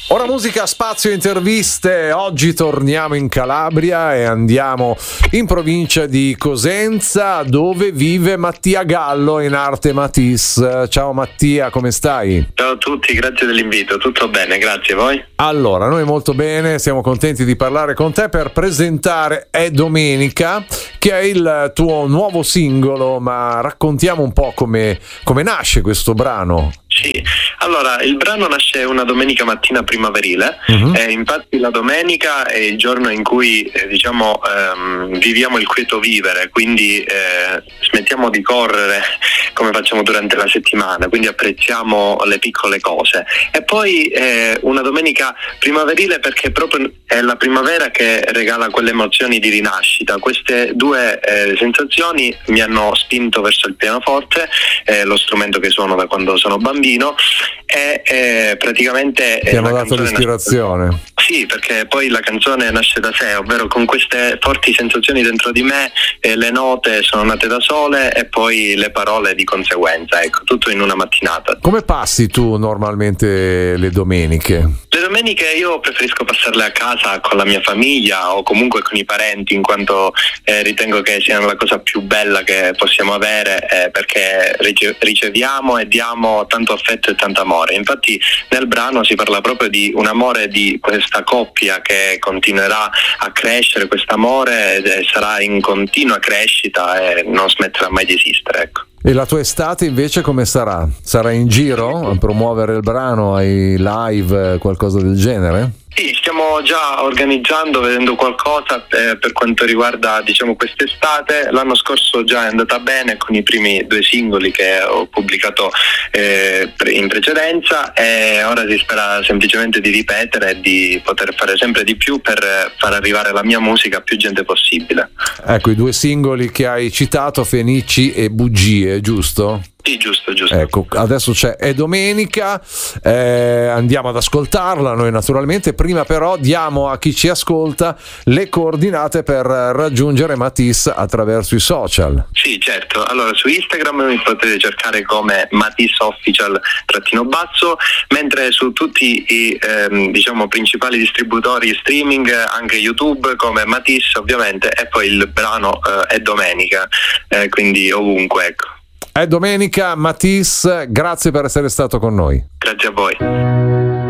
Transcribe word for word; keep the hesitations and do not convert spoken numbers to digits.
Ora musica, spazio, interviste. Oggi torniamo in Calabria e andiamo in provincia di Cosenza, dove vive Mattia Gallo, in arte Matisse. Ciao Mattia, come stai? Ciao a tutti, grazie dell'invito, tutto bene, grazie a voi. Allora, noi molto bene, siamo contenti di parlare con te per presentare È Domenica, che è il tuo nuovo singolo, ma raccontiamo un po' come, come nasce questo brano. Sì, allora il brano nasce una domenica mattina primaverile, uh-huh. eh, infatti la domenica è il giorno in cui eh, diciamo ehm, viviamo il quieto vivere, quindi eh, smettiamo di correre come facciamo durante la settimana, quindi apprezziamo le piccole cose. E poi eh, una domenica primaverile perché proprio è la primavera che regala quelle emozioni di rinascita. Queste due eh, sensazioni mi hanno spinto verso il pianoforte, eh, lo strumento che suono da quando sono bambino, e eh, praticamente ti hanno dato l'ispirazione. Nasce... Sì, perché poi la canzone nasce da sé, ovvero con queste forti sensazioni dentro di me, eh, le note sono nate da sole e poi le parole di conseguenza, ecco, tutto in una mattinata. Come passi tu normalmente le domeniche? Le domeniche io preferisco passarle a casa con la mia famiglia o comunque con i parenti, in quanto eh, ritengo che siano la cosa più bella che possiamo avere, eh, perché rice- riceviamo e diamo tanto affetto e tanto amore. Infatti nel brano si parla proprio di un amore, di questa coppia che continuerà a crescere, questo amore eh, sarà in continua crescita e non smetterà mai di esistere, ecco. E la tua estate invece come sarà? Sarà in giro a promuovere il brano, ai live, qualcosa del genere? Sì, stiamo già organizzando, vedendo qualcosa eh, per quanto riguarda, diciamo, quest'estate. L'anno scorso già è andata bene con i primi due singoli che ho pubblicato eh, in precedenza, e ora si spera semplicemente di ripetere e di poter fare sempre di più per far arrivare la mia musica a più gente possibile. Ecco, i due singoli che hai citato, Fenici e Bugie, giusto? Sì, giusto, giusto. Ecco, adesso c'è È Domenica, eh, andiamo ad ascoltarla noi naturalmente. Prima però diamo a chi ci ascolta le coordinate per raggiungere Matisse attraverso i social. Sì, certo. Allora, su Instagram mi potete cercare come Matisse Official trattino basso, mentre su tutti i ehm, diciamo principali distributori streaming, anche YouTube come Matisse ovviamente, e poi il brano eh, È Domenica, eh, quindi ovunque, ecco. È Domenica, Matisse, grazie per essere stato con noi. Grazie a voi.